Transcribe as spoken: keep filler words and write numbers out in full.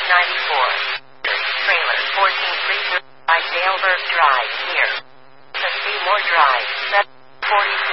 ninety-four. Trailer fourteen three zero by Daleburg Drive, near. The Seymour Drive, seven forty.